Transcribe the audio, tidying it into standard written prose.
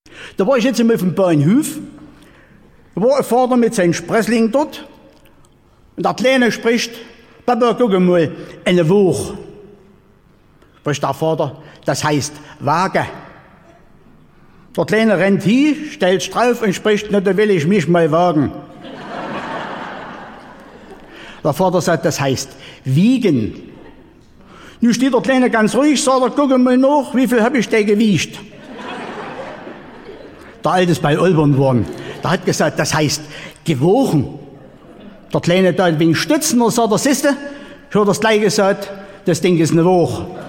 Da war ich jetzt auf dem Bahnhof, da war ein Vater mit seinem Sprössling dort und der Kleine spricht, Papa, guck mal, eine Woche. Spricht der Vater, das heißt Waage. Der Kleine rennt hin, stellt sich drauf und spricht, na, da will ich mich mal wagen. Der Vater sagt, das heißt wiegen. Nun steht der Kleine ganz ruhig, sagt er, guck mal nach, wie viel hab ich denn gewiegt? Der Alte ist bei Olbern geworden. Der hat gesagt, das heißt gewogen. Der Kleine da ein wenig stützen, und sagt er, siehste, ich hab das gleich gesagt, das Ding ist eine Woche.